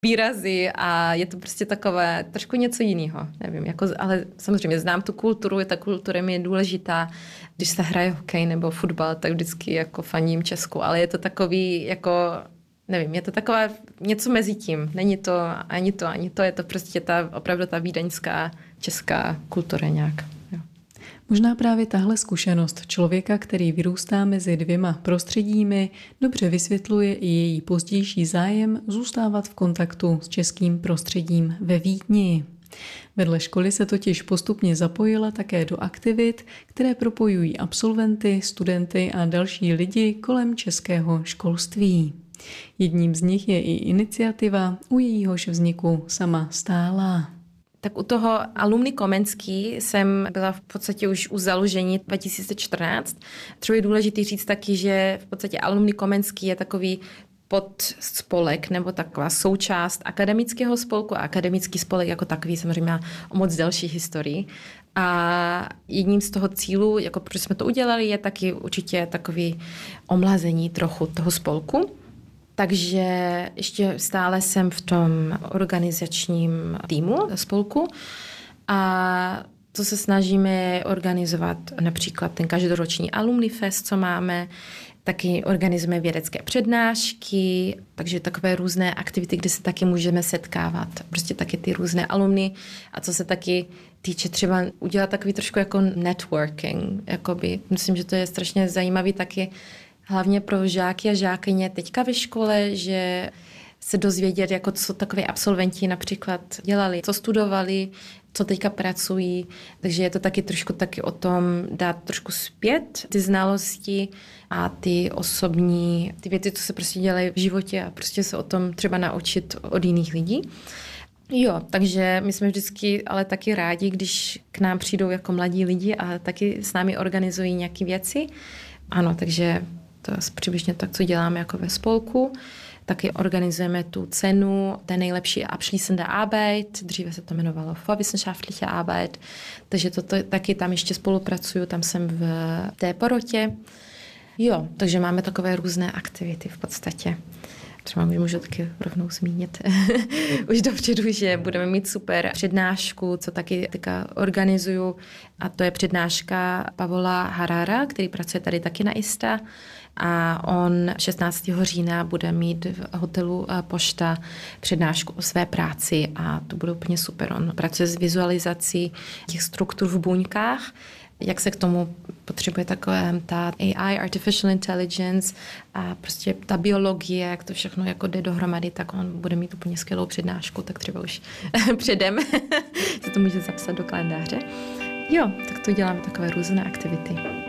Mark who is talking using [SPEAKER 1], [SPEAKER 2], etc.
[SPEAKER 1] výrazy a je to prostě takové trošku něco jiného, nevím, jako, ale samozřejmě znám tu kulturu, ta kultura mi je důležitá, když se hraje hokej nebo fotbal, tak vždycky jako faním Česku, ale je to takový jako, nevím, je to takové něco mezi tím, není to ani to, je to prostě opravdu ta vídeňská česká kultura nějak. Jo.
[SPEAKER 2] Možná právě tahle zkušenost člověka, který vyrůstá mezi dvěma prostředími, dobře vysvětluje i její pozdější zájem zůstávat v kontaktu s českým prostředím ve Vídni. Vedle školy se totiž postupně zapojila také do aktivit, které propojují absolventy, studenty a další lidi kolem českého školství. Jedním z nich je i iniciativa, u jejíhož vzniku sama stála.
[SPEAKER 1] Tak u toho Alumni Komenský jsem byla v podstatě už u založení 2014. Třeba je důležité říct taky, že v podstatě Alumni Komenský je takový podspolek nebo taková součást akademického spolku a akademický spolek jako takový samozřejmě má o moc delší historii. A jedním z toho cílů, jako proč jsme to udělali, je taky určitě takový omlazení trochu toho spolku. Takže ještě stále jsem v tom organizačním týmu spolku a to se snažíme organizovat například ten každoroční Alumni Fest, co máme, taky organizujeme vědecké přednášky, takže takové různé aktivity, kde se taky můžeme setkávat. Prostě taky ty různé alumny a co se taky týče třeba udělat takový trošku jako networking. Jakoby. Myslím, že to je strašně zajímavý taky hlavně pro žáky a žákyně teďka ve škole, že se dozvědět, jako co takové absolventi například dělali, co studovali, co teďka pracují. Takže je to taky trošku taky o tom dát trošku zpět ty znalosti a ty osobní, ty věci, co se prostě dělají v životě a prostě se o tom třeba naučit od jiných lidí. Jo, takže my jsme vždycky ale taky rádi, když k nám přijdou jako mladí lidi a taky s námi organizují nějaké věci. Ano, takže to je přibližně tak, co děláme jako ve spolku. Taky organizujeme tu cenu der nejlepší abschließende Arbeit, dříve se to jmenovalo Vorwissenschaftliche Arbeit, takže to taky tam ještě spolupracuju, tam jsem v té porotě. Jo, takže máme takové různé aktivity v podstatě. Třeba můžu taky rovnou zmínit už dopředu, že budeme mít super přednášku, co taky organizuju, a to je přednáška Pavola Harara, který pracuje tady taky na ISTA, a on 16. října bude mít v hotelu Pošta přednášku o své práci a to bude úplně super. On pracuje s vizualizací těch struktur v buňkách, jak se k tomu potřebuje takové ta AI, Artificial Intelligence a prostě ta biologie, jak to všechno jako jde dohromady, tak on bude mít úplně skvělou přednášku, tak třeba už předem se to může zapsat do kalendáře. Jo, tak to děláme takové různé aktivity.